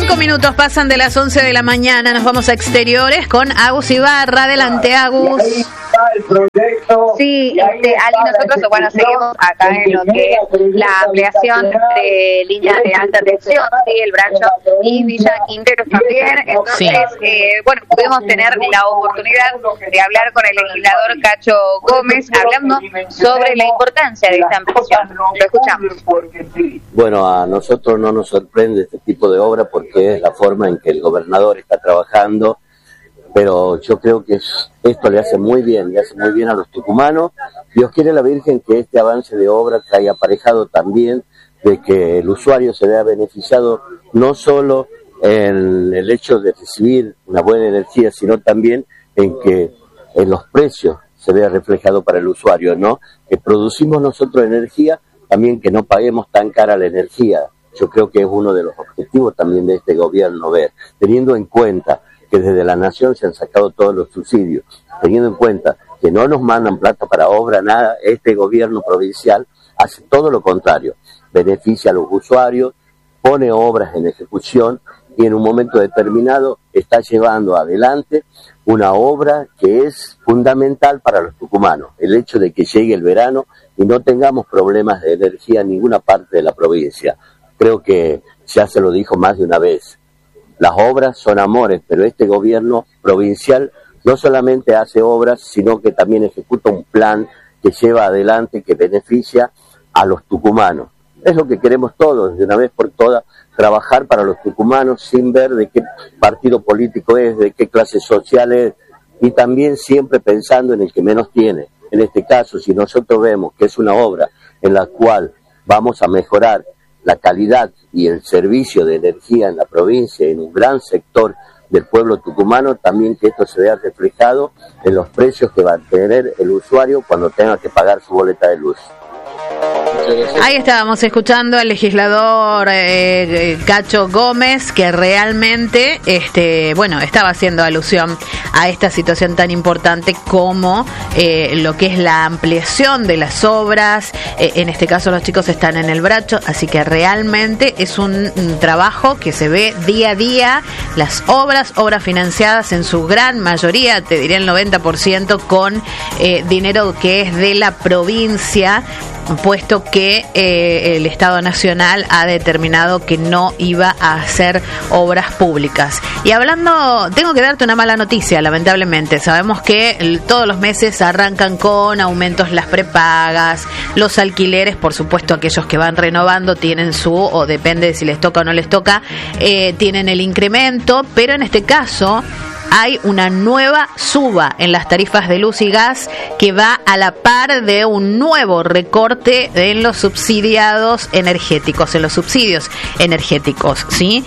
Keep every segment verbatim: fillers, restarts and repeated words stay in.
Cinco minutos pasan de las once de la mañana. Nos vamos a exteriores con Agus Ibarra. Adelante, Agus. Sí, este, Ali, nosotros, bueno, seguimos acá en lo que es la ampliación de líneas de alta tensión, sí, el Bracho y Villa Quinteros también. Entonces, sí. eh, bueno, pudimos tener la oportunidad de hablar con el legislador Cacho Gómez, hablando sobre la importancia de esta ampliación. Lo escuchamos. Bueno, a nosotros no nos sorprende este tipo de obra porque es la forma en que el gobernador está trabajando, pero yo creo que es, esto le hace muy bien, le hace muy bien a los tucumanos. Dios quiere la Virgen que este avance de obra traiga aparejado también de que el usuario se vea beneficiado no solo en el hecho de recibir una buena energía, sino también en que en los precios se vea reflejado para el usuario, ¿no? Que producimos nosotros energía, también que no paguemos tan cara la energía. Yo creo que es uno de los objetivos también de este gobierno ver, teniendo en cuenta que desde la nación se han sacado todos los subsidios, teniendo en cuenta que no nos mandan plata para obra, nada, este gobierno provincial hace todo lo contrario, beneficia a los usuarios, pone obras en ejecución y en un momento determinado está llevando adelante una obra que es fundamental para los tucumanos, el hecho de que llegue el verano y no tengamos problemas de energía en ninguna parte de la provincia. Creo que ya se lo dijo más de una vez. Las obras son amores, pero este gobierno provincial no solamente hace obras, sino que también ejecuta un plan que lleva adelante, que beneficia a los tucumanos. Es lo que queremos todos, de una vez por todas, trabajar para los tucumanos sin ver de qué partido político es, de qué clase social es, y también siempre pensando en el que menos tiene. En este caso, si nosotros vemos que es una obra en la cual vamos a mejorar la calidad y el servicio de energía en la provincia, en un gran sector del pueblo tucumano, también que esto se vea reflejado en los precios que va a tener el usuario cuando tenga que pagar su boleta de luz. Ahí estábamos escuchando al legislador eh, Cacho Gómez, que realmente este bueno estaba haciendo alusión a esta situación tan importante como eh, lo que es la ampliación de las obras. Eh, en este caso los chicos están en el Bracho, así que realmente es un, un trabajo que se ve día a día. Las obras, obras financiadas en su gran mayoría, te diría el noventa por ciento, con eh, dinero que es de la provincia, puesto que eh, el Estado Nacional ha determinado que no iba a hacer obras públicas. Y hablando, tengo que darte una mala noticia, lamentablemente. Sabemos que el, todos los meses arrancan con aumentos las prepagas, los alquileres, por supuesto aquellos que van renovando tienen su, o depende de si les toca o no les toca, eh, tienen el incremento, pero en este caso hay una nueva suba en las tarifas de luz y gas que va a la par de un nuevo recorte en los subsidiados energéticos, en los subsidios energéticos, ¿sí?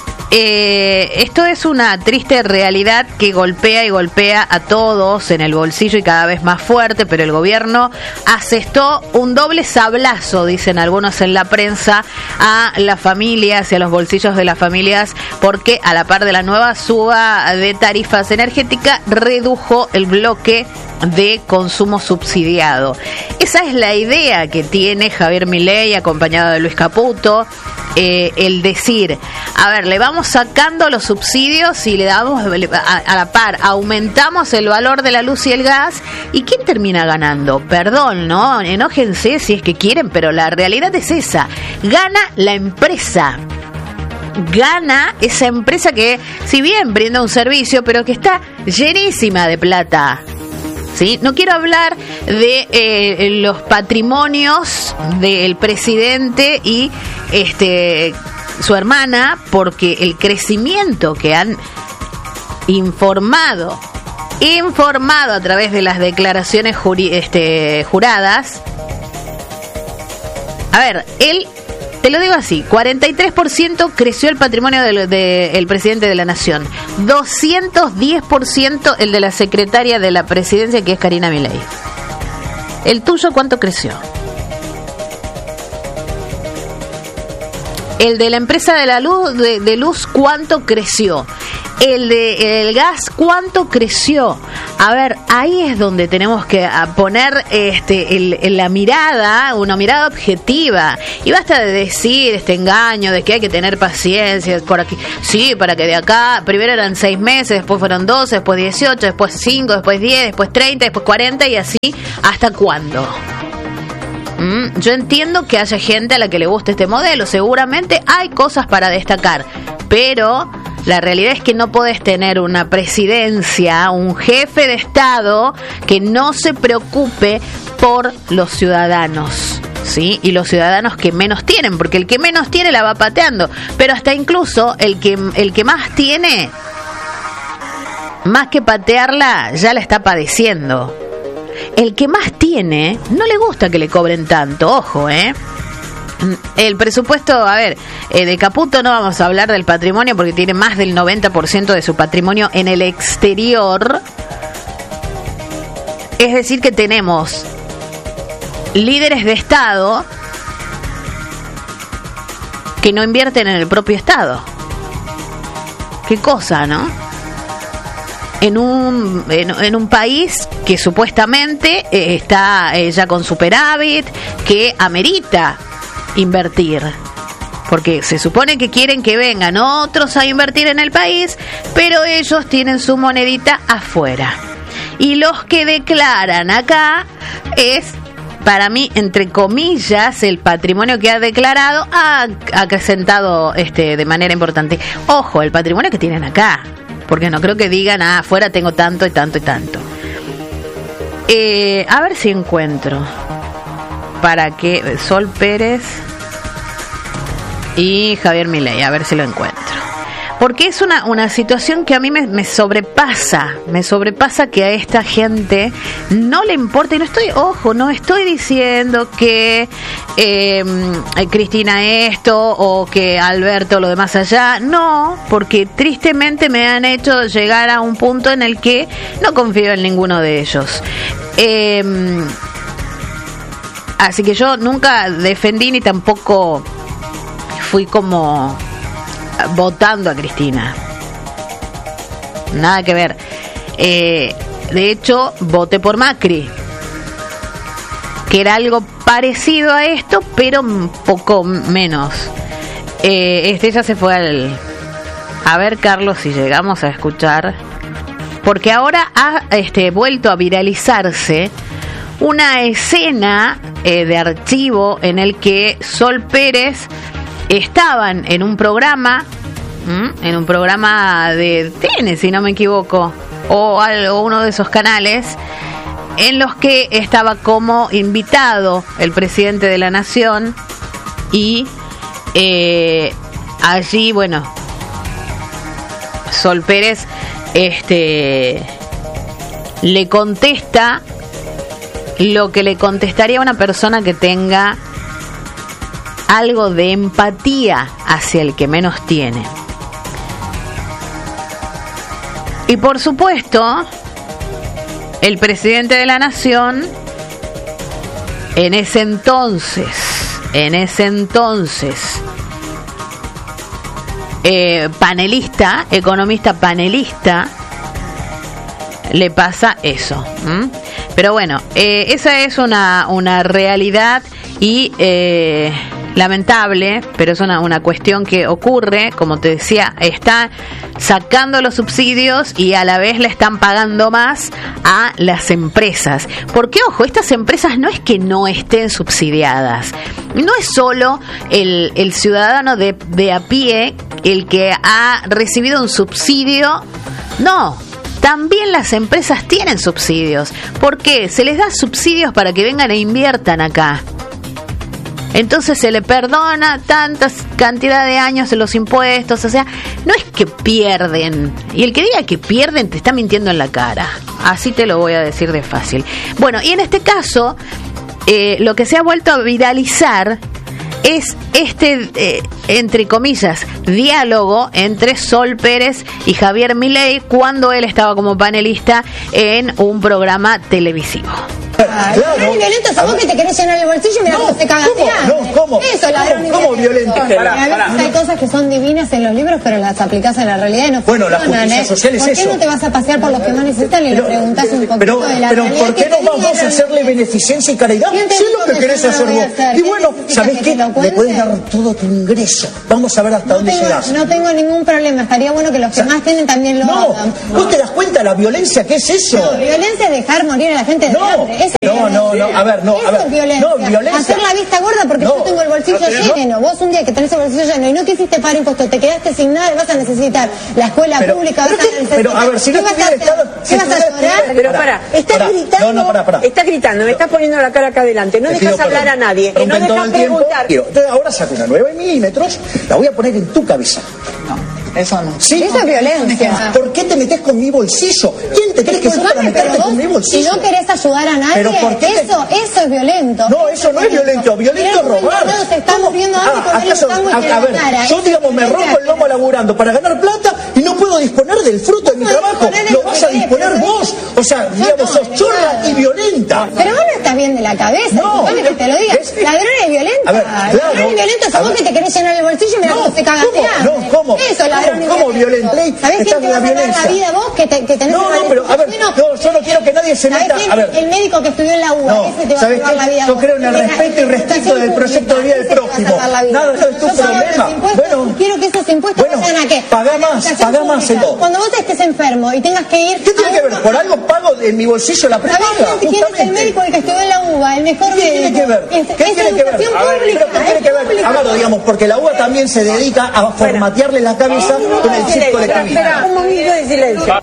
Eh, esto es una triste realidad que golpea y golpea a todos en el bolsillo y cada vez más fuerte, pero el gobierno asestó un doble sablazo, dicen algunos en la prensa, a las familias y a los bolsillos de las familias, porque a la par de la nueva suba de tarifas energéticas redujo el bloque de consumo subsidiado. Esa es la idea que tiene Javier Milei acompañado de Luis Caputo, eh, el decir, a ver, le vamos sacando los subsidios y le damos a, a la par, aumentamos el valor de la luz y el gas, ¿y quién termina ganando? Perdón, ¿no? Enójense si es que quieren, pero la realidad es esa, gana la empresa. Gana esa empresa que, si bien brinda un servicio, pero que está llenísima de plata. ¿Sí? No quiero hablar de eh, los patrimonios del presidente y este su hermana, porque el crecimiento que han informado informado a través de las declaraciones juri, este, juradas, a ver, él, te lo digo así, cuarenta y tres por ciento creció el patrimonio del de, de presidente de la Nación, doscientos diez por ciento el de la secretaria de la presidencia, que es Karina Milei. ¿El tuyo cuánto creció? El de la empresa de la luz, de, de luz, ¿cuánto creció? El de el gas, ¿cuánto creció? A ver, ahí es donde tenemos que poner este el, el, la mirada, una mirada objetiva. Y basta de decir este engaño de que hay que tener paciencia por aquí. Sí, para que de acá, primero eran seis meses, después fueron doce, después dieciocho, después cinco, después diez, después treinta, después cuarenta y así, ¿hasta cuándo? Mm, yo entiendo que haya gente a la que le guste este modelo, seguramente hay cosas para destacar, pero la realidad es que no podés tener una presidencia, un jefe de Estado que no se preocupe por los ciudadanos, ¿sí? Y los ciudadanos que menos tienen, porque el que menos tiene la va pateando, pero hasta incluso el que, el que más tiene, más que patearla, ya la está padeciendo. El que más tiene, no le gusta que le cobren tanto, ojo, ¿eh? El presupuesto, a ver, eh, de Caputo no vamos a hablar del patrimonio porque tiene más del noventa por ciento de su patrimonio en el exterior. Es decir que tenemos líderes de Estado que no invierten en el propio Estado. Qué cosa, ¿no? En un, en, en un país que supuestamente eh, está eh, ya con superávit, que amerita invertir, porque se supone que quieren que vengan otros a invertir en el país, pero ellos tienen su monedita afuera. Y los que declaran acá es, para mí, entre comillas, el patrimonio que ha declarado ha acrecentado este, de manera importante. Ojo, el patrimonio que tienen acá, porque no creo que digan, ah, afuera tengo tanto y tanto y tanto. Eh, a ver si encuentro para que Sol Pérez y Javier Milei, a ver si lo encuentro. Porque es una, una situación que a mí me, me sobrepasa, me sobrepasa que a esta gente no le importa. Y no estoy, ojo, no estoy diciendo que eh, Cristina esto o que Alberto lo de más allá. No, porque tristemente me han hecho llegar a un punto en el que no confío en ninguno de ellos. Eh, así que yo nunca defendí ni tampoco fui como votando a Cristina. Nada que ver. Eh, de hecho, voté por Macri, que era algo parecido a esto, pero un poco menos. Eh, este ya se fue al... A ver, Carlos, si llegamos a escuchar. Porque ahora ha este, vuelto a viralizarse una escena eh, de archivo en el que Sol Pérez estaban en un programa, ¿m? en un programa de T N, si no me equivoco, o algo, uno de esos canales, en los que estaba como invitado el presidente de la Nación y eh, allí, bueno, Sol Pérez este le contesta lo que le contestaría a una persona que tenga algo de empatía hacia el que menos tiene. Y por supuesto, el presidente de la Nación, en ese entonces, en ese entonces, eh, panelista, economista panelista, le pasa eso. ¿Mm? Pero bueno, eh, esa es una, una realidad y eh, lamentable, pero es una, una cuestión que ocurre, como te decía, está sacando los subsidios y a la vez le están pagando más a las empresas. Porque, ojo, estas empresas no es que no estén subsidiadas, no es solo el, el ciudadano de, de a pie el que ha recibido un subsidio, no. También las empresas tienen subsidios. ¿Por qué? Se les da subsidios para que vengan e inviertan acá. Entonces se le perdona tanta cantidad de años en los impuestos. O sea, no es que pierden. Y el que diga que pierden te está mintiendo en la cara. Así te lo voy a decir de fácil. Bueno, y en este caso, eh, lo que se ha vuelto a viralizar es este, eh, entre comillas, diálogo entre Sol Pérez y Javier Milei cuando él estaba como panelista en un programa televisivo. Claro. Ladrón y violento sos vos que te querés llenar el bolsillo y mirá cómo te cagaste. No, ¿cómo? Eso, ladrón y violento. ¿Cómo violento? A veces hay cosas que son divinas en los libros, pero las aplicás en la realidad y no bueno, funcionan. Bueno, la justicia ¿eh? social es eso. ¿Por qué eso? no te vas a pasear por los que más necesitan y pero, le preguntás un poquito pero, de la pero, realidad? Pero, ¿por qué no vamos a hacerle beneficencia y caridad? Si es lo que querés hacer vos. Y bueno, ¿sabés qué? Le podés dar todo tu ingreso. Vamos a ver hasta dónde llegás. No tengo ningún problema. Estaría bueno que los que más tienen también lo hagan. No, ¿vos te das cuenta de la violencia que es eso? No, violencia es dejar morir a la gente de hambre. No, no, no, a ver, no, a ver. Eso es violencia. No, violencia. Hacer la vista gorda porque no, yo tengo el bolsillo no, lleno. Vos un día que tenés el bolsillo lleno y no quisiste pagar impuestos, te quedaste sin nada, vas a necesitar la escuela pero, pública, pero vas a necesitar... Pero, a ver, si no estuviera el Estado... ¿Qué vas a llorar? Pero para, estás para, gritando, no, no, para, para. estás gritando, me estás poniendo la cara acá adelante, no dejas hablar a nadie, y no dejas preguntar. Entonces ahora saco una nueve milímetros, la voy a poner en tu cabeza. No. Eso no. Sí, eso es violencia. ¿Por qué te metes con mi bolsillo? ¿Quién te crees que sos para meterte con mi bolsillo? Si no querés ayudar a nadie, eso, te... eso es violento. No, eso no es violento. Violento es robar. No, se está muriendo hambre ah, con el tango y a, a ver, cara. yo digamos me rompo el lomo laburando para ganar plata y no puedo disponer del fruto de mi trabajo. Lo vas a disponer vos. O sea, digamos, sos chorra y violenta. Pero vos no estás bien de la cabeza. No, que te lo diga. Ladrón es violenta. Ladrón y violento sos vos que te querés llenar el bolsillo y mirá cómo te cagaste. No, ¿cómo? Eso, ladrón y ¿Cómo violento? ¿Sabés quién te va a salvar la vida vos que, te, que tenés no, no, pero a ver, no, yo no quiero que nadie se meta. A ver, el médico que estudió en la U B A, no, ese te va a salvar la vida. Yo creo en el respeto y respeto del proyecto de vida del prójimo. Nada, eso es tu problema. Bueno, quiero que esos impuestos bueno, vayan a qué. Pagá más, pagá más en todo. Cuando vos estés enfermo y tengas que ir. ¿Qué tiene que ver? Por algo pago en mi bolsillo la prepaga. ¿Sabés quién es el médico el que estudió en la U B A? El mejor médico. ¿Qué tiene que ver? ¿Qué tiene que ver? ¿Qué tiene que ver? Amado, digamos, porque la U B A también se dedica a formatearle la cabeza con el chip colectivista. Un momento de silencio.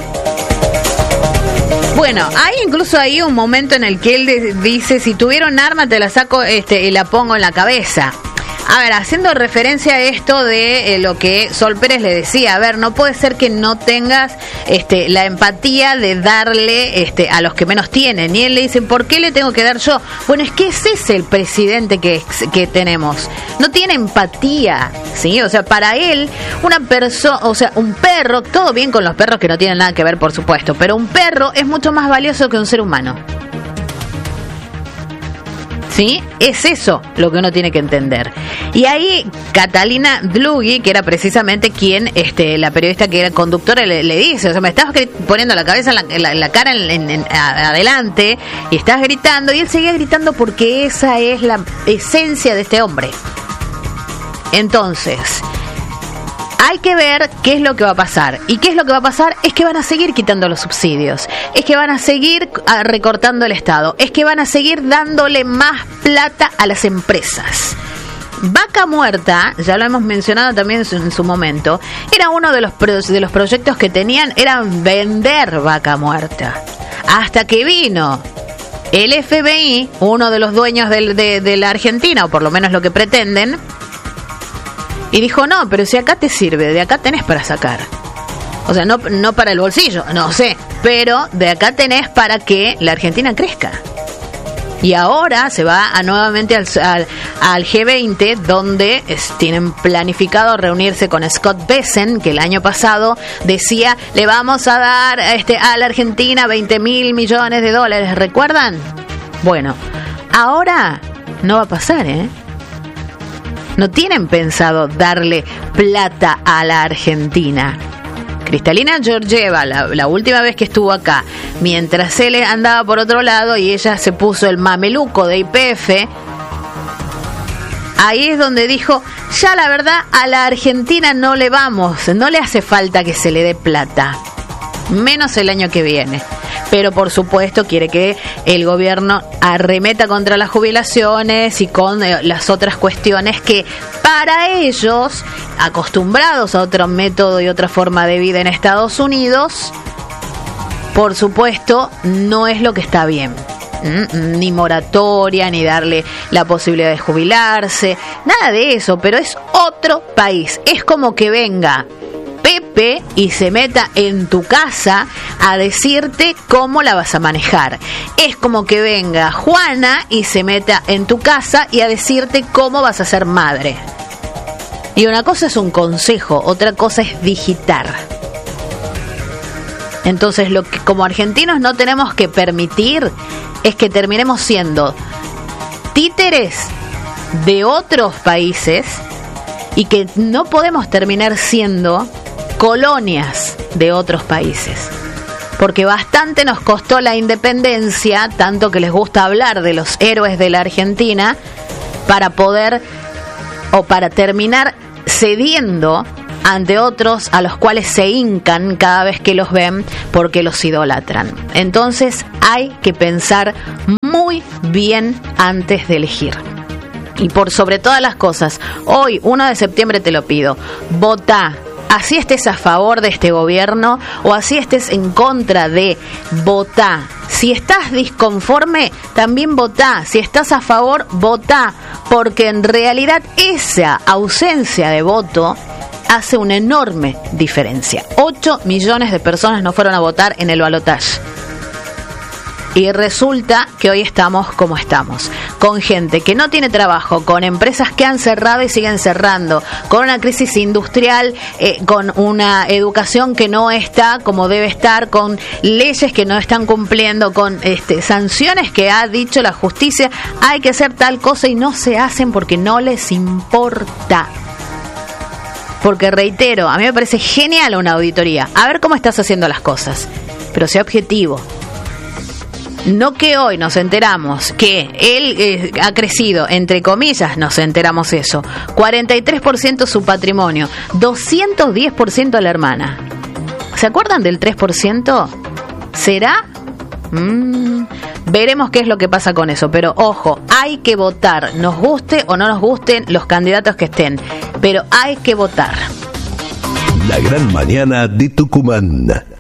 Bueno, hay incluso ahí un momento en el que él dice, si tuviera un arma te la saco este, y la pongo en la cabeza. A ver, haciendo referencia a esto de eh, lo que Sol Pérez le decía, a ver, no puede ser que no tengas este, la empatía de darle este, a los que menos tienen. Y él le dice, ¿por qué le tengo que dar yo? Bueno, es que ese es el presidente que, que tenemos. No tiene empatía, ¿sí? O sea, para él, una persona, o sea, un perro, todo bien con los perros que no tienen nada que ver, por supuesto, pero un perro es mucho más valioso que un ser humano. ¿Sí? Es eso lo que uno tiene que entender. Y ahí Catalina Dlugi, que era precisamente quien, este, la periodista que era conductora, le, le dice, o sea, me estás poniendo la cabeza, en la, la, la cara en, en, en, adelante, y estás gritando, y él seguía gritando porque esa es la esencia de este hombre. Entonces, hay que ver qué es lo que va a pasar. ¿Y qué es lo que va a pasar? Es que van a seguir quitando los subsidios. Es que van a seguir recortando el Estado. Es que van a seguir dándole más plata a las empresas. Vaca Muerta, ya lo hemos mencionado también en su, en su momento, era uno de los, pro, de los proyectos que tenían, era vender Vaca Muerta. Hasta que vino el F B I, uno de los dueños de, de, de la Argentina, o por lo menos lo que pretenden, y dijo, no, pero si acá te sirve, de acá tenés para sacar. O sea, no, no para el bolsillo, no sé, pero de acá tenés para que la Argentina crezca. Y ahora se va a nuevamente al, al, al G veinte, donde es, tienen planificado reunirse con Scott Bessent, que el año pasado decía, le vamos a dar este, a la Argentina veinte mil millones de dólares, ¿recuerdan? Bueno, ahora no va a pasar, ¿eh? No tienen pensado darle plata a la Argentina. Cristalina Georgieva, la, la última vez que estuvo acá, mientras él andaba por otro lado y ella se puso el mameluco de Y P F, ahí es donde dijo, ya la verdad a la Argentina no le vamos, no le hace falta que se le dé plata, menos el año que viene. Pero por supuesto quiere que el gobierno arremeta contra las jubilaciones y con eh, las otras cuestiones que para ellos, acostumbrados a otro método y otra forma de vida en Estados Unidos, por supuesto no es lo que está bien. ¿Mm? Ni moratoria, ni darle la posibilidad de jubilarse, nada de eso, pero es otro país. Es como que venga Pepe y se meta en tu casa a decirte cómo la vas a manejar. Es como que venga Juana y se meta en tu casa y a decirte cómo vas a ser madre. Y una cosa es un consejo, otra cosa es digitar. Entonces, lo que como argentinos no tenemos que permitir es que terminemos siendo títeres de otros países y que no podemos terminar siendo colonias de otros países. Porque bastante nos costó la independencia, tanto que les gusta hablar de los héroes de la Argentina, para poder o para terminar cediendo ante otros a los cuales se hincan cada vez que los ven porque los idolatran. Entonces hay que pensar muy bien antes de elegir. Y por sobre todas las cosas, hoy, uno de septiembre, te lo pido, votá. Así estés a favor de este gobierno o así estés en contra de, votá. Si estás disconforme, también votá. Si estás a favor, votá. Porque en realidad esa ausencia de voto hace una enorme diferencia. ocho millones de personas no fueron a votar en el balotaje. Y resulta que hoy estamos como estamos, con gente que no tiene trabajo, con empresas que han cerrado y siguen cerrando, con una crisis industrial, eh, con una educación que no está como debe estar, con leyes que no están cumpliendo, con este, sanciones que ha dicho la justicia, hay que hacer tal cosa y no se hacen porque no les importa. Porque reitero, a mí me parece genial una auditoría, a ver cómo estás haciendo las cosas, pero sea objetivo. No que hoy nos enteramos que él eh, ha crecido, entre comillas nos enteramos eso, cuarenta y tres por ciento su patrimonio, doscientos diez por ciento a la hermana. ¿Se acuerdan del tres por ciento? ¿Será? Mm, veremos qué es lo que pasa con eso, pero ojo, hay que votar, nos guste o no nos gusten los candidatos que estén, pero hay que votar. La gran mañana de Tucumán.